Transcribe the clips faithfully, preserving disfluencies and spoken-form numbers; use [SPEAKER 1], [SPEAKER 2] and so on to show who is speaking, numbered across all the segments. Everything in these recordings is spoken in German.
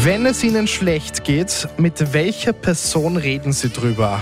[SPEAKER 1] Wenn es Ihnen schlecht geht, mit welcher Person reden Sie drüber?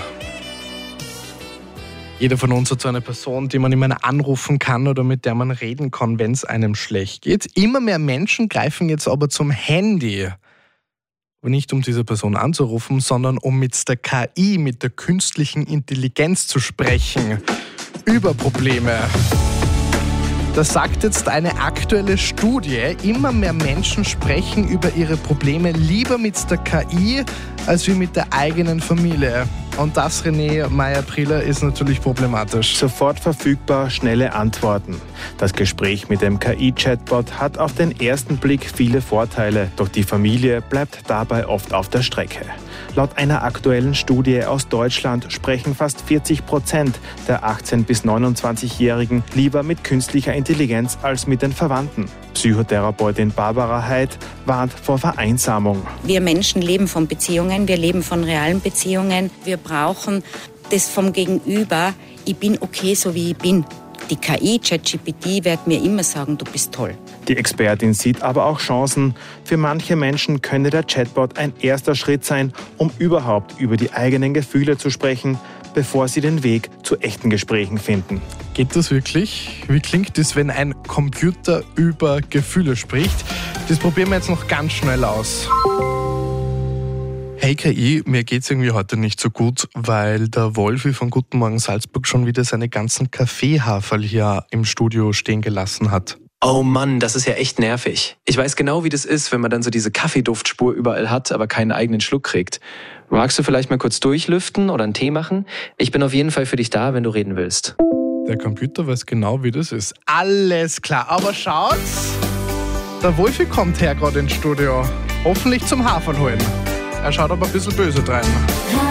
[SPEAKER 1] Jeder von uns hat so eine Person, die man immer anrufen kann oder mit der man reden kann, wenn es einem schlecht geht. Immer mehr Menschen greifen jetzt aber zum Handy. Aber nicht um diese Person anzurufen, sondern um mit der K I, mit der künstlichen Intelligenz zu sprechen über Probleme. Das sagt jetzt eine aktuelle Studie. Immer mehr Menschen sprechen über ihre Probleme lieber mit der K I als wie mit der eigenen Familie. Und das, René Meyer-Prieler, ist natürlich problematisch.
[SPEAKER 2] Sofort verfügbar, schnelle Antworten. Das Gespräch mit dem K I-Chatbot hat auf den ersten Blick viele Vorteile, doch die Familie bleibt dabei oft auf der Strecke. Laut einer aktuellen Studie aus Deutschland sprechen fast vierzig Prozent der achtzehn- bis neunundzwanzigjährigen lieber mit künstlicher Intelligenz als mit den Verwandten. Psychotherapeutin Barbara Heid warnt vor Vereinsamung.
[SPEAKER 3] Wir Menschen leben von Beziehungen, wir leben von realen Beziehungen. Wir brauchen das vom Gegenüber, ich bin okay, so wie ich bin. Die K I, ChatGPT, wird mir immer sagen, du bist toll.
[SPEAKER 2] Die Expertin sieht aber auch Chancen. Für manche Menschen könne der Chatbot ein erster Schritt sein, um überhaupt über die eigenen Gefühle zu sprechen, bevor sie den Weg zu echten Gesprächen finden.
[SPEAKER 1] Geht das wirklich? Wie klingt es, wenn ein Computer über Gefühle spricht? Das probieren wir jetzt noch ganz schnell aus. Hey K I, mir geht's irgendwie heute nicht so gut, weil der Wolfi von Guten Morgen Salzburg schon wieder seine ganzen Kaffeehaferl hier im Studio stehen gelassen hat.
[SPEAKER 4] Oh Mann, das ist ja echt nervig. Ich weiß genau, wie das ist, wenn man dann so diese Kaffeeduftspur überall hat, aber keinen eigenen Schluck kriegt. Magst du vielleicht mal kurz durchlüften oder einen Tee machen? Ich bin auf jeden Fall für dich da, wenn du reden willst.
[SPEAKER 1] Der Computer weiß genau, wie das ist. Alles klar, aber schaut's, der Wolfi kommt her gerade ins Studio. Hoffentlich zum Haferl holen. Er schaut aber ein bisschen böse drein.